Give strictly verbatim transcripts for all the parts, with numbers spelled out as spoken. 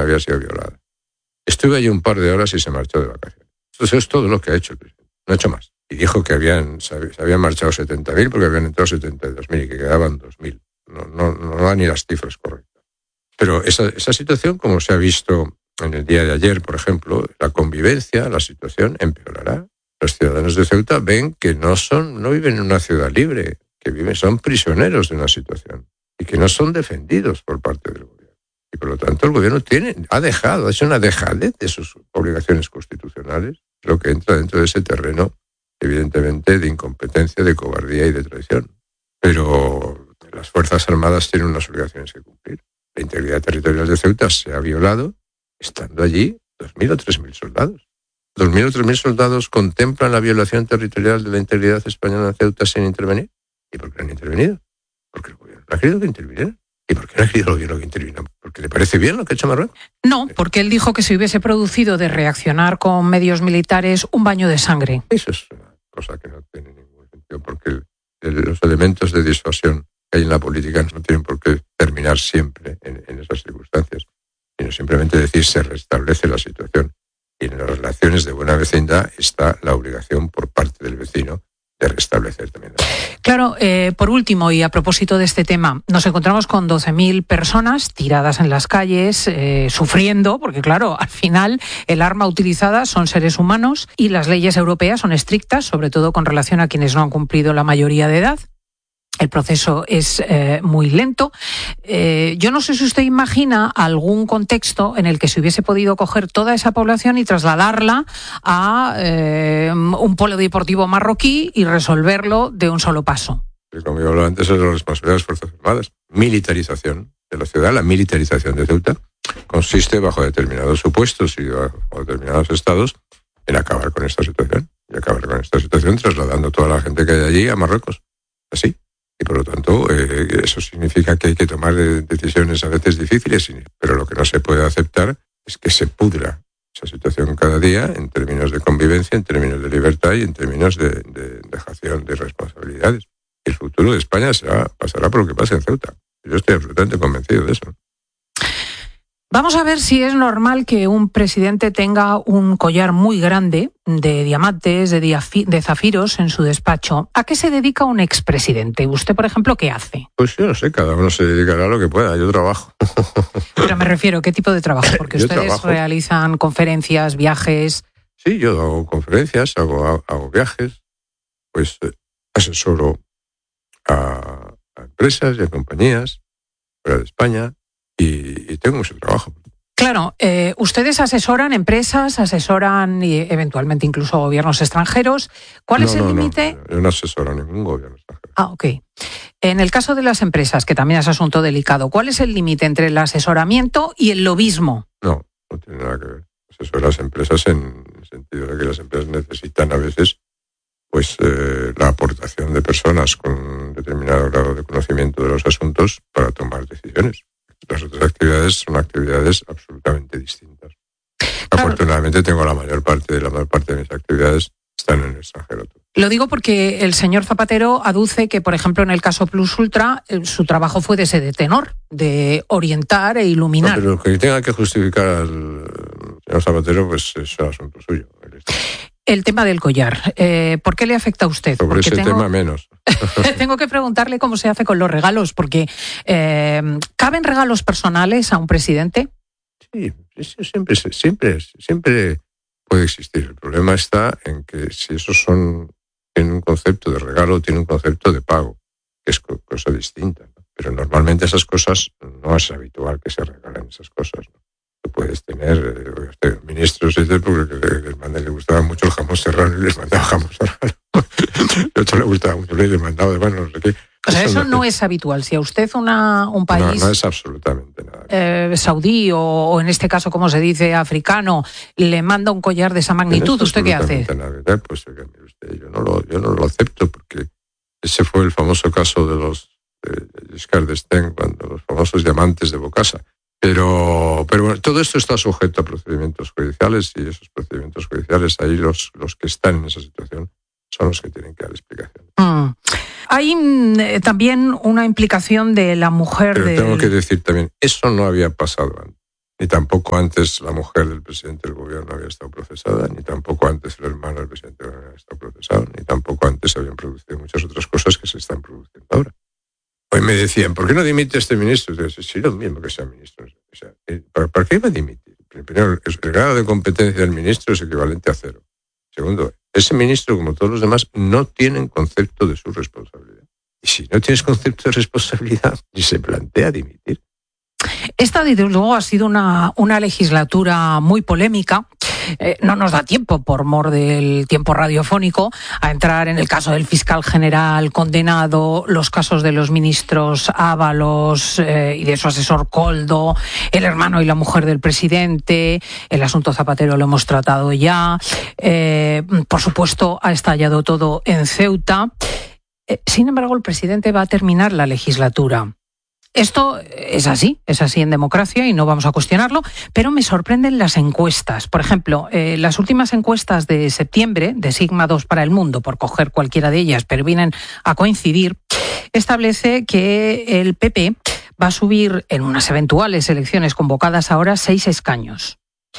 había sido violada. Estuve allí un par de horas y se marchó de vacaciones. Eso es todo lo que ha hecho el presidente, no ha hecho más. Y dijo que habían, se habían marchado setenta mil porque habían entrado setenta y dos mil y que quedaban dos mil. No, no, no da ni las cifras correctas. Pero esa, esa situación, como se ha visto en el día de ayer, por ejemplo, la convivencia, la situación empeorará. Los ciudadanos de Ceuta ven que no son, no viven en una ciudad libre, que viven, son prisioneros de una situación y que no son defendidos por parte del gobierno. Y por lo tanto el gobierno tiene, ha dejado, ha hecho una dejadez de sus obligaciones constitucionales, lo que entra dentro de ese terreno, evidentemente, de incompetencia, de cobardía y de traición. Pero las Fuerzas Armadas tienen unas obligaciones que cumplir. La integridad territorial de Ceuta se ha violado estando allí dos mil o tres mil soldados. ¿Dos mil o tres mil soldados contemplan la violación territorial de la integridad española en Ceuta sin intervenir? ¿Y por qué no han intervenido? Porque el gobierno no ha querido que intervinieran. ¿Y por qué no ha querido el gobierno que interviniera? ¿Porque le parece bien lo que ha hecho Marruecos? No, porque él dijo que se hubiese producido de reaccionar con medios militares un baño de sangre. Eso es una cosa que no tiene ningún sentido, porque el, el, los elementos de disuasión que hay en la política no tienen por qué terminar siempre en, en esas circunstancias, sino simplemente decir se restablece la situación. Y en las relaciones de buena vecindad está la obligación por parte del vecino de restablecer también. Claro, eh, por último, y a propósito de este tema, nos encontramos con doce mil personas tiradas en las calles, eh, sufriendo, porque claro, al final el arma utilizada son seres humanos y las leyes europeas son estrictas, sobre todo con relación a quienes no han cumplido la mayoría de edad. El proceso es eh, muy lento. Eh, yo no sé si usted imagina algún contexto en el que se hubiese podido coger toda esa población y trasladarla a eh, un polo deportivo marroquí y resolverlo de un solo paso. Como yo hablaba antes, es la responsabilidad de las Fuerzas Armadas. Militarización de la ciudad, la militarización de Ceuta, consiste bajo determinados supuestos y bajo determinados estados en acabar con esta situación. Y acabar con esta situación trasladando toda la gente que hay allí a Marruecos. Así. Y por lo tanto, eh, eso significa que hay que tomar decisiones a veces difíciles, pero lo que no se puede aceptar es que se pudra esa situación cada día en términos de convivencia, en términos de libertad y en términos de, de dejación de responsabilidades. Y el futuro de España será, pasará por lo que pase en Ceuta. Yo estoy absolutamente convencido de eso. Vamos a ver si es normal que un presidente tenga un collar muy grande de diamantes, de, diafi- de zafiros en su despacho. ¿A qué se dedica un expresidente? ¿Usted, por ejemplo, qué hace? Pues yo no sé, cada uno se dedicará a lo que pueda. Yo trabajo. Pero me refiero, ¿qué tipo de trabajo? Porque yo ustedes trabajo. realizan conferencias, viajes. Sí, yo hago conferencias, hago, hago viajes, pues eh, asesoro a, a empresas y a compañías fuera de España. Y, y tengo mucho trabajo. Claro, eh, ustedes asesoran empresas, asesoran y eventualmente incluso gobiernos extranjeros. ¿Cuál no, es el no, límite? No, yo no asesoro a ningún gobierno extranjero. Ah, ok. En el caso de las empresas, que también es asunto delicado, ¿cuál es el límite entre el asesoramiento y el lobismo? No, no tiene nada que ver. Asesoro a las empresas en el sentido de que las empresas necesitan a veces pues eh, la aportación de personas con un determinado grado de conocimiento de los asuntos para tomar decisiones. Las otras actividades son actividades absolutamente distintas. Claro. Afortunadamente tengo la mayor parte de la mayor parte de mis actividades están en el extranjero. Lo digo porque el señor Zapatero aduce que, por ejemplo, en el caso Plus Ultra, su trabajo fue de ese de tenor, de orientar e iluminar. No, pero que tenga que justificar al señor Zapatero, pues es un asunto suyo. El tema del collar, eh, ¿por qué le afecta a usted? Sobre porque ese tengo, tema menos. Tengo que preguntarle cómo se hace con los regalos, porque eh, ¿caben regalos personales a un presidente? Sí, siempre, siempre, siempre puede existir. El problema está en que si esos son, tienen un concepto de regalo, tienen un concepto de pago, que es cosa distinta, ¿no? Pero normalmente esas cosas no es habitual que se regalen esas cosas, ¿no? Puedes tener eh, ministros y tal, porque les, mandé, les gustaba mucho el jamón serrano y les mandaba jamón serrano. A otro le gustaba mucho y les mandaba de mano, no sé qué. O sea, eso, eso no, no es habitual. Si a usted una, un país... No, no es absolutamente nada. Eh, saudí o, o en este caso, como se dice, africano, le manda un collar de esa magnitud, no ¿usted qué hace? Nada. Pues mire usted, yo, no lo, yo no lo acepto porque ese fue el famoso caso de los de Giscard d'Estaing, cuando los famosos diamantes de Bocasa. Pero, pero bueno, todo esto está sujeto a procedimientos judiciales y esos procedimientos judiciales, ahí los, los que están en esa situación son los que tienen que dar explicación. Mm. Hay eh, también una implicación de la mujer. Pero del... tengo que decir también, eso no había pasado antes. Ni tampoco antes la mujer del presidente del gobierno había estado procesada, ni tampoco antes el hermano del presidente del gobierno había estado procesado, ni tampoco antes se habían producido muchas otras cosas que se están produciendo ahora. Hoy me decían, ¿por qué no dimite este ministro? Yo decía, sí, lo mismo que sea ministro. O sea, ¿para, ¿para qué iba a dimitir? Primero, el grado de competencia del ministro es equivalente a cero. Segundo, ese ministro, como todos los demás, no tienen concepto de su responsabilidad. Y si no tienes concepto de responsabilidad, ni se plantea dimitir. Esta, desde luego, ha sido una, una legislatura muy polémica. Eh, no nos da tiempo, por mor del tiempo radiofónico, a entrar en el caso del fiscal general condenado, los casos de los ministros Ábalos eh, y de su asesor Koldo, el hermano y la mujer del presidente, el asunto Zapatero lo hemos tratado ya. Eh, por supuesto, ha estallado todo en Ceuta. Eh, sin embargo, el presidente va a terminar la legislatura. Esto es así, es así en democracia y no vamos a cuestionarlo, pero me sorprenden las encuestas. Por ejemplo, eh, las últimas encuestas de septiembre, de Sigma dos para El Mundo, por coger cualquiera de ellas, pero vienen a coincidir, establece que el P P va a subir en unas eventuales elecciones convocadas ahora seis escaños.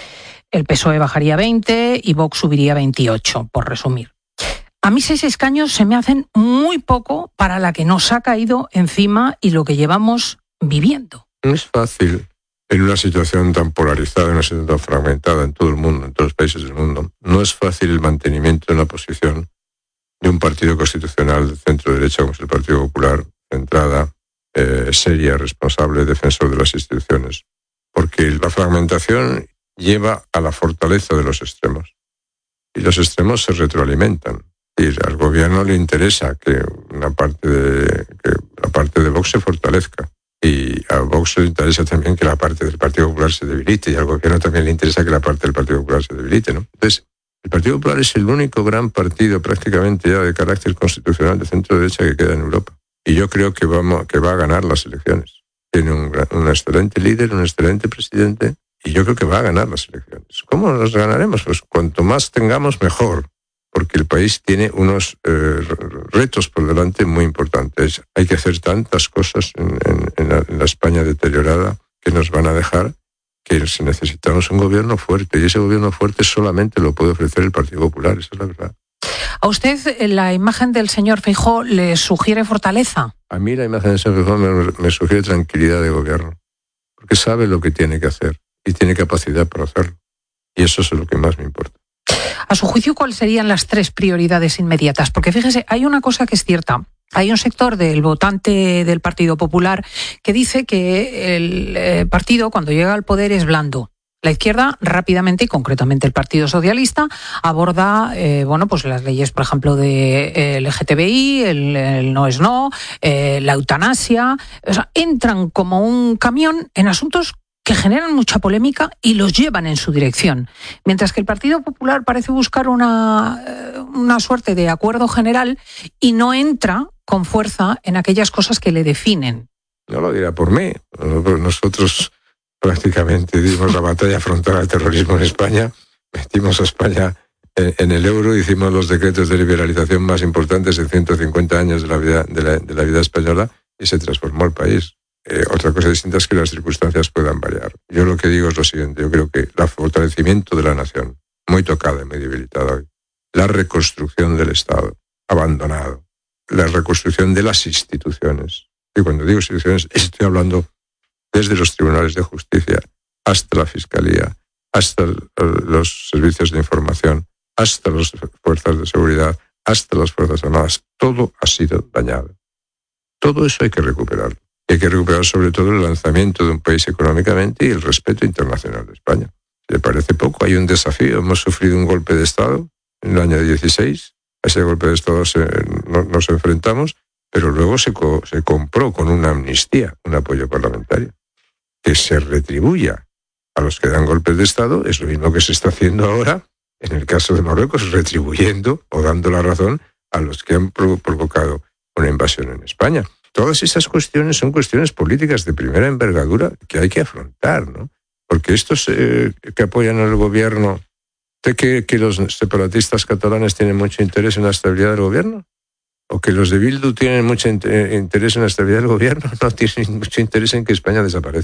El P S O E bajaría veinte y Vox subiría veintiocho, por resumir. A mí seis escaños se me hacen muy poco para la que nos ha caído encima y lo que llevamos viviendo. No es fácil, en una situación tan polarizada, en una situación tan fragmentada en todo el mundo, en todos los países del mundo, no es fácil el mantenimiento de una posición de un partido constitucional de centro-derecha como es el Partido Popular, centrada, eh, seria, responsable, defensor de las instituciones. Porque la fragmentación lleva a la fortaleza de los extremos. Y los extremos se retroalimentan. Y al gobierno le interesa que una parte de que la parte de Vox se fortalezca y a Vox le interesa también que la parte del Partido Popular se debilite y al gobierno también le interesa que la parte del Partido Popular se debilite, ¿no? Entonces, el Partido Popular es el único gran partido prácticamente ya de carácter constitucional de centro derecha que queda en Europa y yo creo que vamos que va a ganar las elecciones. Tiene un, un excelente líder, un excelente presidente y yo creo que va a ganar las elecciones. ¿Cómo las ganaremos? Pues cuanto más tengamos mejor. Porque el país tiene unos eh, retos por delante muy importantes. Hay que hacer tantas cosas en, en, en, la, en la España deteriorada que nos van a dejar que si necesitamos un gobierno fuerte. Y ese gobierno fuerte solamente lo puede ofrecer el Partido Popular, esa es la verdad. ¿A usted la imagen del señor Feijóo le sugiere fortaleza? A mí la imagen del señor Feijóo me, me sugiere tranquilidad de gobierno. Porque sabe lo que tiene que hacer y tiene capacidad para hacerlo. Y eso es lo que más me importa. A su juicio, ¿cuáles serían las tres prioridades inmediatas? Porque fíjese, hay una cosa que es cierta. Hay un sector del votante del Partido Popular que dice que el partido, cuando llega al poder, es blando. La izquierda rápidamente, y concretamente el Partido Socialista, aborda eh, bueno, pues las leyes, por ejemplo, de L G T B I, el, el no es no, eh, la eutanasia. O sea, entran como un camión en asuntos que generan mucha polémica y los llevan en su dirección. Mientras que el Partido Popular parece buscar una, una suerte de acuerdo general y no entra con fuerza en aquellas cosas que le definen. No lo dirá por mí. Nosotros prácticamente dimos la batalla frontal al terrorismo en España, metimos a España en, en el euro, hicimos los decretos de liberalización más importantes en ciento cincuenta años de la vida, de la, de la vida española y se transformó el país. Eh, otra cosa distinta es que las circunstancias puedan variar. Yo lo que digo es lo siguiente, yo creo que el fortalecimiento de la nación, muy tocada y muy debilitada hoy, la reconstrucción del Estado, abandonado, la reconstrucción de las instituciones, y cuando digo instituciones estoy hablando desde los tribunales de justicia hasta la Fiscalía, hasta los servicios de información, hasta las fuerzas de seguridad, hasta las Fuerzas Armadas, todo ha sido dañado. Todo eso hay que recuperarlo. Hay que recuperar sobre todo el lanzamiento de un país económicamente y el respeto internacional de España. ¿Le parece poco? Hay un desafío. Hemos sufrido un golpe de Estado en el año dieciséis. A ese golpe de Estado se, no, nos enfrentamos, pero luego se, co, se compró con una amnistía, un apoyo parlamentario. Que se retribuya a los que dan golpes de Estado es lo mismo que se está haciendo ahora en el caso de Marruecos, retribuyendo o dando la razón a los que han provocado una invasión en España. Todas esas cuestiones son cuestiones políticas de primera envergadura que hay que afrontar, ¿no? Porque estos eh, que apoyan al gobierno, ¿de que, que los separatistas catalanes tienen mucho interés en la estabilidad del gobierno? ¿O que los de Bildu tienen mucho interés en la estabilidad del gobierno? No tienen mucho interés en que España desaparezca.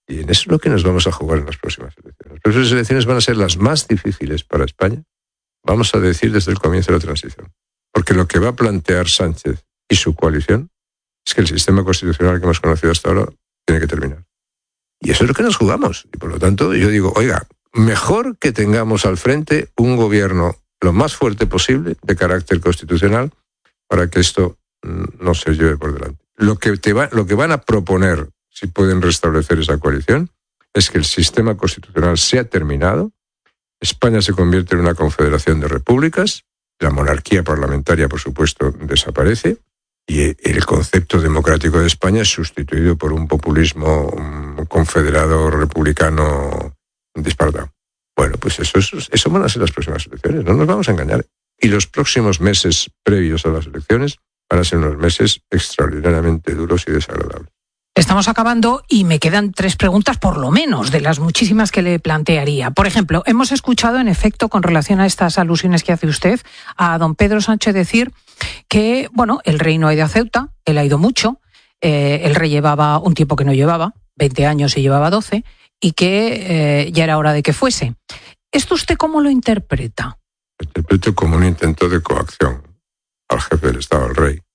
Y en eso es lo que nos vamos a jugar en las próximas elecciones. Las próximas elecciones van a ser las más difíciles para España, vamos a decir desde el comienzo de la transición. Porque lo que va a plantear Sánchez y su coalición es que el sistema constitucional que hemos conocido hasta ahora tiene que terminar. Y eso es lo que nos jugamos. Y por lo tanto yo digo, oiga, mejor que tengamos al frente un gobierno lo más fuerte posible de carácter constitucional para que esto no se lleve por delante. Lo que, te va, lo que van a proponer, si pueden restablecer esa coalición, es que el sistema constitucional sea terminado, España se convierte en una confederación de repúblicas, la monarquía parlamentaria, por supuesto, desaparece, y el concepto democrático de España es sustituido por un populismo un confederado republicano disparatado. Bueno, pues eso, eso, eso van a ser las próximas elecciones, no nos vamos a engañar. Y los próximos meses previos a las elecciones van a ser unos meses extraordinariamente duros y desagradables. Estamos acabando y me quedan tres preguntas, por lo menos, de las muchísimas que le plantearía. Por ejemplo, hemos escuchado, en efecto, con relación a estas alusiones que hace usted, a don Pedro Sánchez decir que, bueno, el rey no ha ido a Ceuta, él ha ido mucho, eh, el rey llevaba un tiempo que no llevaba, veinte años y llevaba doce, y que eh, ya era hora de que fuese. ¿Esto usted cómo lo interpreta? Lo interpreto como un intento de coacción al jefe del Estado, al rey,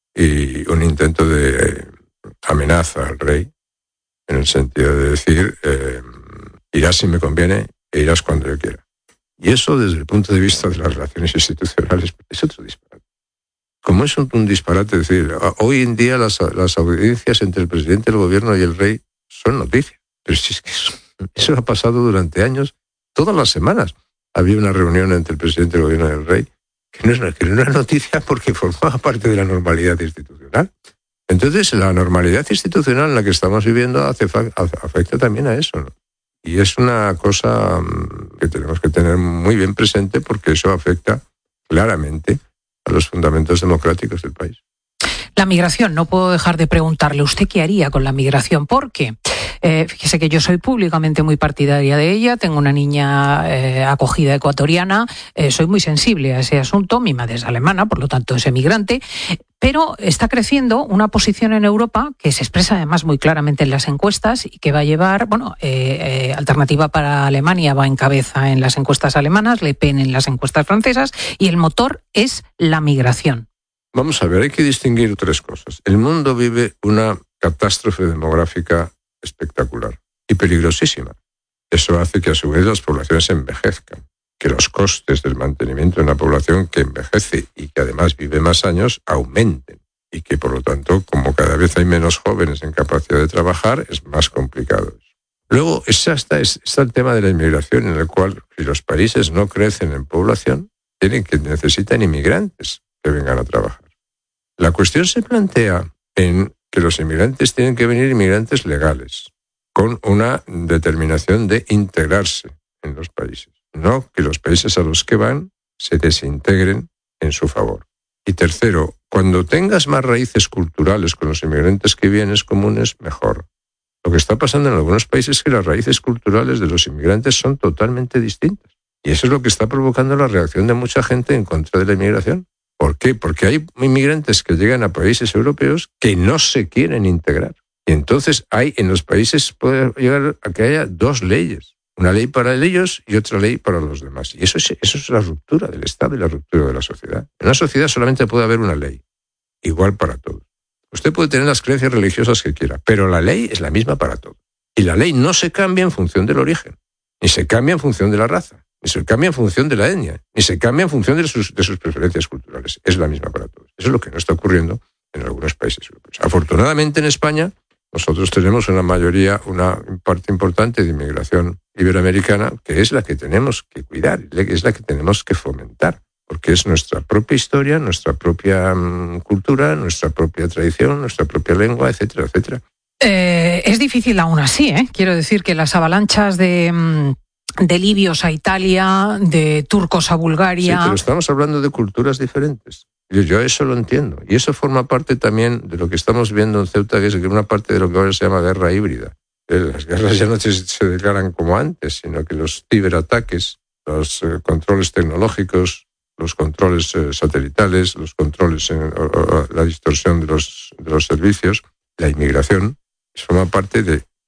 y un intento de amenaza al rey, en el sentido de decir, eh, irás si me conviene e irás cuando yo quiera. Y eso, desde el punto de vista de las relaciones institucionales, es otro disparate. Como es un, un disparate decir, hoy en día las, las audiencias entre el presidente del gobierno y el rey son noticias. Pero si es que eso, eso ha pasado durante años, todas las semanas había una reunión entre el presidente del gobierno y el rey, que no es una, que no era noticia porque formaba parte de la normalidad institucional. Entonces, la normalidad institucional en la que estamos viviendo hace, afecta también a eso, ¿no? Y es una cosa que tenemos que tener muy bien presente porque eso afecta claramente a los fundamentos democráticos del país. La migración, no puedo dejar de preguntarle, ¿usted qué haría con la migración? Porque eh, fíjese que yo soy públicamente muy partidaria de ella, tengo una niña eh, acogida ecuatoriana, eh, soy muy sensible a ese asunto, mi madre es alemana, por lo tanto es emigrante, pero está creciendo una posición en Europa que se expresa además muy claramente en las encuestas y que va a llevar, bueno, eh, eh, Alternativa para Alemania va en cabeza en las encuestas alemanas, Le Pen en las encuestas francesas, y el motor es la migración. Vamos a ver, hay que distinguir tres cosas. El mundo vive una catástrofe demográfica espectacular y peligrosísima. Eso hace que a su vez las poblaciones envejezcan, que los costes del mantenimiento de una población que envejece y que además vive más años aumenten y que por lo tanto, como cada vez hay menos jóvenes en capacidad de trabajar, es más complicado. Luego está, está el tema de la inmigración, en el cual si los países no crecen en población, tienen que necesitan inmigrantes que vengan a trabajar. La cuestión se plantea en que los inmigrantes tienen que venir inmigrantes legales, con una determinación de integrarse en los países, no que los países a los que van se desintegren en su favor. Y tercero, cuando tengas más raíces culturales con los inmigrantes que vienes comunes, mejor. Lo que está pasando en algunos países es que las raíces culturales de los inmigrantes son totalmente distintas. Y eso es lo que está provocando la reacción de mucha gente en contra de la inmigración. ¿Por qué? Porque hay inmigrantes que llegan a países europeos que no se quieren integrar. Y entonces hay en los países puede llegar a que haya dos leyes. Una ley para ellos y otra ley para los demás. Y eso es, eso es la ruptura del Estado y la ruptura de la sociedad. En una sociedad solamente puede haber una ley, igual para todos. Usted puede tener las creencias religiosas que quiera, pero la ley es la misma para todos. Y la ley no se cambia en función del origen, ni se cambia en función de la raza, ni se cambia en función de la etnia, ni se cambia en función de sus, de sus preferencias culturales. Es la misma para todos. Eso es lo que no está ocurriendo en algunos países europeos. Afortunadamente en España nosotros tenemos una mayoría, una parte importante de inmigración iberoamericana, que es la que tenemos que cuidar, es la que tenemos que fomentar, porque es nuestra propia historia, nuestra propia um, cultura, nuestra propia tradición, nuestra propia lengua, etcétera, etcétera. Eh, es difícil aún así, ¿eh? Quiero decir que las avalanchas de... de libios a Italia, de turcos a Bulgaria. Sí, pero estamos hablando de culturas diferentes. Yo, yo eso lo entiendo. Y eso forma parte también de lo que estamos viendo en Ceuta, que es una parte de lo que ahora se llama guerra híbrida. Las guerras ya no se, se declaran como antes, sino que los ciberataques, los eh, controles tecnológicos, los controles eh, satelitales, los controles, en, o, o, la distorsión de los, de los servicios, la inmigración, forma parte de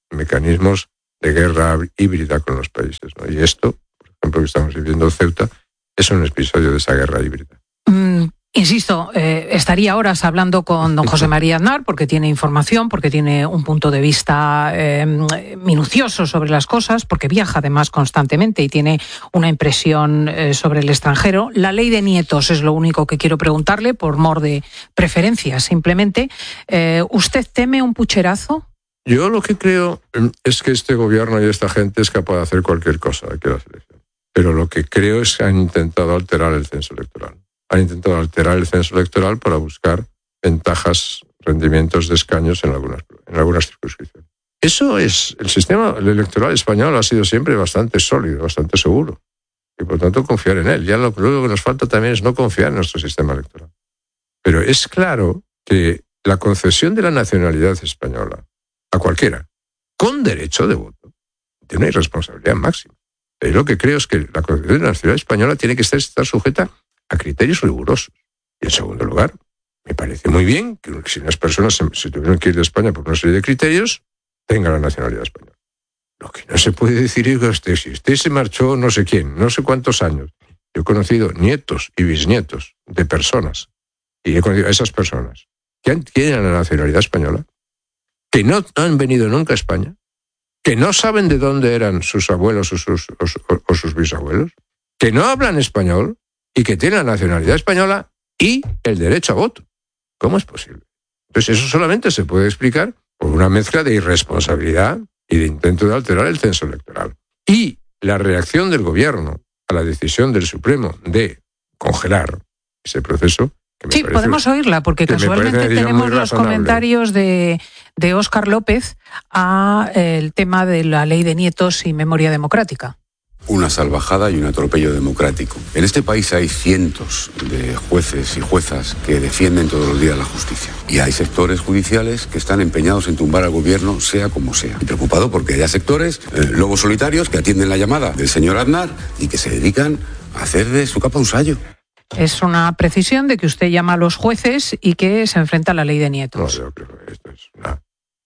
mecanismos de guerra híbrida con los países, ¿no? Y esto, por ejemplo, que estamos viviendo Ceuta, es un episodio de esa guerra híbrida. Mm. Insisto, eh, estaría horas hablando con don José María Aznar porque tiene información, porque tiene un punto de vista eh, minucioso sobre las cosas, porque viaja además constantemente y tiene una impresión eh, sobre el extranjero. La ley de nietos es lo único que quiero preguntarle, por mor de preferencia, simplemente. Eh, ¿Usted teme un pucherazo? Yo lo que creo es que este gobierno y esta gente es capaz de hacer cualquier cosa de que la selección. Pero lo que creo es que han intentado alterar el censo electoral. Han intentado alterar el censo electoral para buscar ventajas, rendimientos de escaños en algunas, en algunas circunscripciones. Eso es, el sistema electoral español ha sido siempre bastante sólido, bastante seguro. Y por tanto confiar en él. Ya lo, lo único que nos falta también es no confiar en nuestro sistema electoral. Pero es claro que la concesión de la nacionalidad española a cualquiera, con derecho de voto, tiene una irresponsabilidad máxima. Y lo que creo es que la concesión de la nacionalidad española tiene que estar, estar sujeta a criterios rigurosos. Y en segundo lugar, me parece muy bien que si unas personas se, se tuvieron que ir de España por una serie de criterios, tengan la nacionalidad española. Lo que no se puede decir es que usted, si usted se marchó no sé quién, no sé cuántos años. Yo he conocido nietos y bisnietos de personas, y he conocido a esas personas que han, tienen la nacionalidad española, que no han venido nunca a España, que no saben de dónde eran sus abuelos o sus, o, o sus bisabuelos, que no hablan español, y que tiene la nacionalidad española y el derecho a voto. ¿Cómo es posible? Entonces eso solamente se puede explicar por una mezcla de irresponsabilidad y de intento de alterar el censo electoral. Y la reacción del gobierno a la decisión del Supremo de congelar ese proceso... Que me sí, parece, podemos oírla, porque casualmente tenemos los comentarios de, de Óscar López a el tema de la ley de nietos y memoria democrática. Una salvajada y un atropello democrático. En este país hay cientos de jueces y juezas que defienden todos los días la justicia. Y hay sectores judiciales que están empeñados en tumbar al gobierno, sea como sea. Y preocupado porque haya sectores, eh, lobos solitarios, que atienden la llamada del señor Aznar y que se dedican a hacer de su capa un sayo. Es una precisión de que usted llama a los jueces y que se enfrenta a la ley de nietos. No, yo creo que esto es una...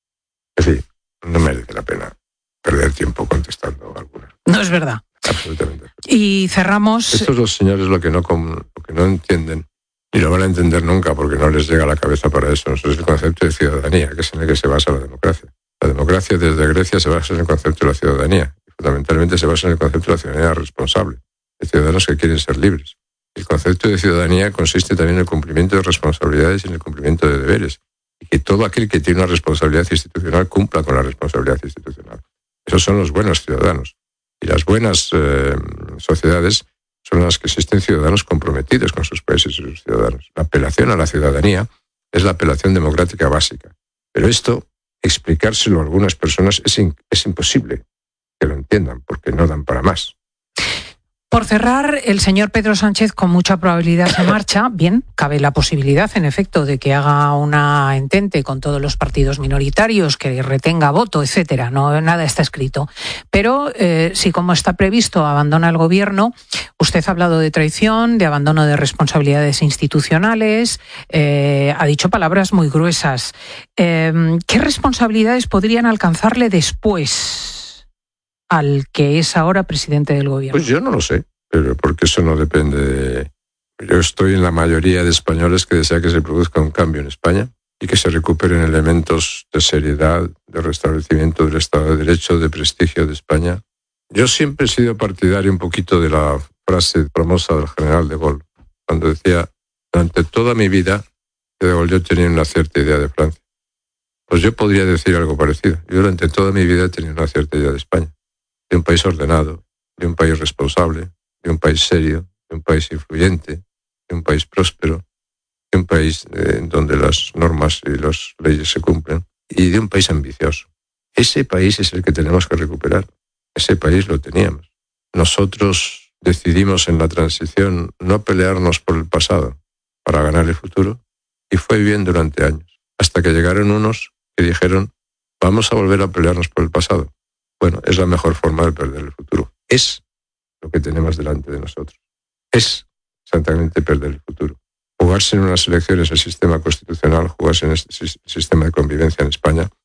Es decir, no merece la pena perder tiempo contestando algunas. No es verdad. Absolutamente. Y cerramos... Estos dos señores lo que no, lo que no entienden, y lo van a entender nunca porque no les llega a la cabeza para eso, eso es el concepto de ciudadanía, que es en el que se basa la democracia. La democracia desde Grecia se basa en el concepto de la ciudadanía. Y fundamentalmente se basa en el concepto de la ciudadanía responsable, de ciudadanos que quieren ser libres. El concepto de ciudadanía consiste también en el cumplimiento de responsabilidades y en el cumplimiento de deberes. Y que todo aquel que tiene una responsabilidad institucional cumpla con la responsabilidad institucional. Esos son los buenos ciudadanos. Y las buenas eh, sociedades son las que existen ciudadanos comprometidos con sus países y sus ciudadanos. La apelación a la ciudadanía es la apelación democrática básica. Pero esto, explicárselo a algunas personas es, in, es imposible que lo entiendan, porque no dan para más. Por cerrar, el señor Pedro Sánchez con mucha probabilidad se marcha. Bien, cabe la posibilidad, en efecto, de que haga una entente con todos los partidos minoritarios, que retenga voto, etcétera. No, nada está escrito. Pero eh, si, como está previsto, abandona el gobierno, usted ha hablado de traición, de abandono de responsabilidades institucionales, eh, ha dicho palabras muy gruesas. Eh, ¿Qué responsabilidades podrían alcanzarle después al que es ahora presidente del gobierno? Pues yo no lo sé, pero porque eso no depende de... Yo estoy en la mayoría de españoles que desea que se produzca un cambio en España y que se recuperen elementos de seriedad, de restablecimiento del Estado de Derecho, de prestigio de España. Yo siempre he sido partidario un poquito de la frase famosa del general de Gaulle, cuando decía, durante toda mi vida, que de Gaulle yo tenía una cierta idea de Francia. Pues yo podría decir algo parecido. Yo durante toda mi vida he tenido una cierta idea de España. De un país ordenado, de un país responsable, de un país serio, de un país influyente, de un país próspero, de un país eh, donde las normas y las leyes se cumplen, y de un país ambicioso. Ese país es el que tenemos que recuperar. Ese país lo teníamos. Nosotros decidimos en la transición no pelearnos por el pasado para ganar el futuro, y fue bien durante años, hasta que llegaron unos que dijeron, vamos a volver a pelearnos por el pasado. Bueno, es la mejor forma de perder el futuro. Es lo que tenemos delante de nosotros. Es exactamente perder el futuro. Jugarse en unas elecciones el sistema constitucional, jugarse en este sistema de convivencia en España,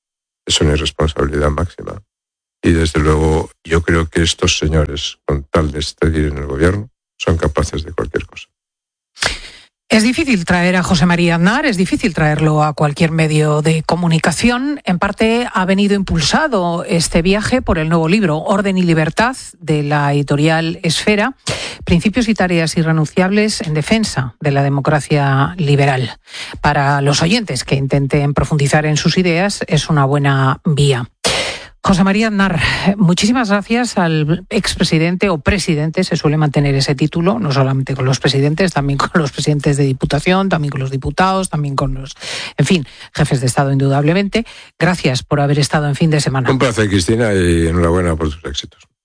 es una irresponsabilidad máxima. Y desde luego yo creo que estos señores, con tal de estar en el gobierno, son capaces de cualquier cosa. Es difícil traer a José María Aznar, es difícil traerlo a cualquier medio de comunicación. En parte ha venido impulsado este viaje por el nuevo libro Orden y Libertad de la editorial Esfera, Principios y tareas irrenunciables en defensa de la democracia liberal. Para los oyentes que intenten profundizar en sus ideas es una buena vía. José María Aznar, muchísimas gracias al expresidente o presidente, se suele mantener ese título, no solamente con los presidentes, también con los presidentes de Diputación, también con los diputados, también con los, en fin, jefes de Estado indudablemente. Gracias por haber estado en fin de semana. Un placer, Cristina, y enhorabuena por tus éxitos.